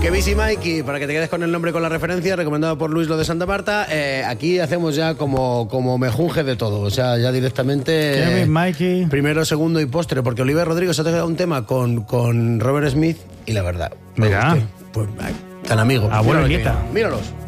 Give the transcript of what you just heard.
Que Busy Mike, y para que te quedes con el nombre, con la referencia, recomendado por Luis Lo de Santa Marta. Aquí hacemos ya como mejunje de todo, o sea, ya directamente Kevin, Mikey. primero, segundo y postre, porque Oliver Rodrigo se ha tocado un tema con Robert Smith y la verdad, me Mira. gustó. Pues, tan amigo. Abuelo Míralo y nieta. míralos.